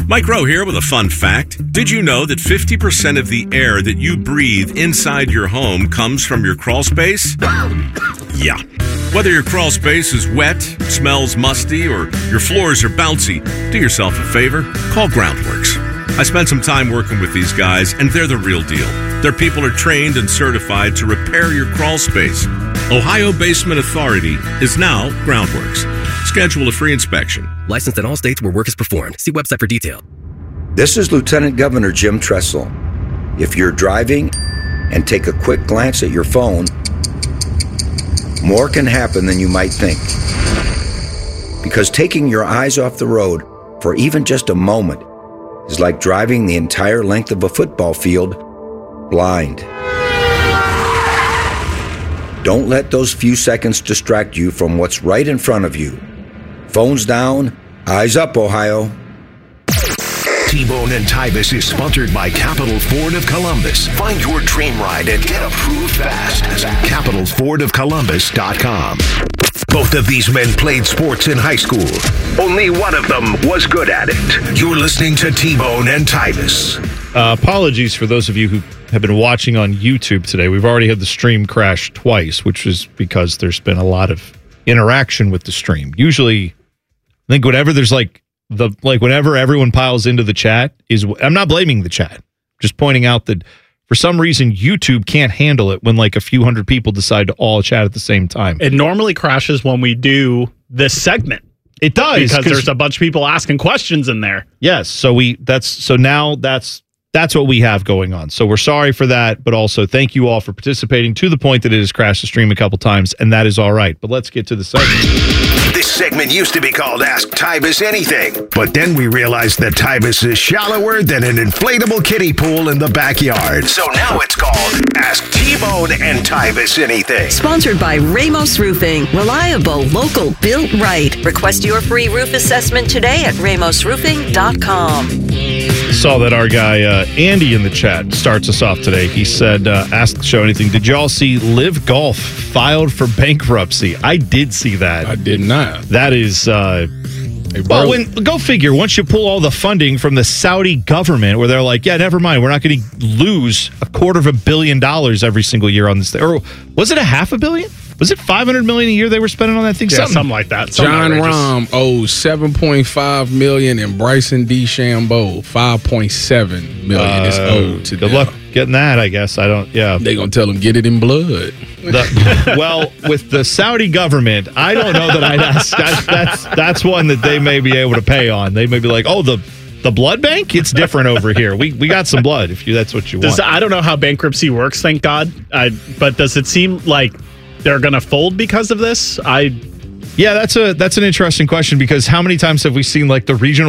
Mike Rowe here with a fun fact. Did you know that 50% of the air that you breathe inside your home comes from your crawl space? Yeah. Whether your crawl space is wet, smells musty, or your floors are bouncy, do yourself a favor, call Groundworks. I spent some time working with these guys, and they're the real deal. Their people are trained and certified to repair your crawl space. Ohio Basement Authority is now Groundworks. Schedule a free inspection. Licensed in all states where work is performed. See website for detail. This is Lieutenant Governor Jim Tressel. If you're driving and take a quick glance at your phone, more can happen than you might think. Because taking your eyes off the road for even just a moment is like driving the entire length of a football field blind. Don't let those few seconds distract you from what's right in front of you. Phones down, eyes up, Ohio. T-Bone and Tybus is sponsored by Capital Ford of Columbus. Find your dream ride and get approved fast at CapitalFordOfColumbus.com. Both of these men played sports in high school. Only one of them was good at it. You're listening to T-Bone and Tybus. Apologies for those of you who have been watching on YouTube today. We've already had the stream crash twice, which is because there's been a lot of interaction with the stream. Usually, I think whenever there's whenever everyone piles into the chat I'm not blaming the chat. Just pointing out that for some reason YouTube can't handle it when like a few hundred people decide to all chat at the same time. It normally crashes when we do this segment. It does because there's a bunch of people asking questions in there. Yes, that's what we have going on. So we're sorry for that, but also thank you all for participating to the point that it has crashed the stream a couple times, and that is all right. But let's get to the segment. This segment used to be called Ask Tybus Anything, but then we realized that Tybus is shallower than an inflatable kiddie pool in the backyard. So now it's called Ask T-Bone and Tybus Anything. Sponsored by Ramos Roofing. Reliable, local, built right. Request your free roof assessment today at ramosroofing.com. Saw that our guy Andy in the chat starts us off today. He said, ask the show anything. Did y'all see Live Golf filed for bankruptcy? I did see that. I did not. That is, go figure. Once you pull all the funding from the Saudi government where they're like, yeah, never mind. We're not going to lose $250 million every single year on this thing. Or was it $500 million? Was it $500 million a year they were spending on that thing? Yeah, something like that. John Rahm owes $7.5 million and Bryson DeChambeau $5.7 million is owed to them. Good luck getting that, I guess. I don't. Yeah, they gonna tell him get it in blood. Well, with the Saudi government, I don't know that I'd ask. That's one that they may be able to pay on. They may be like, oh, the blood bank, it's different over here. We got some blood if that's what you want. I don't know how bankruptcy works, thank God. But does it seem like they're going to fold because of this? Yeah, that's an interesting question because how many times have we seen like the regional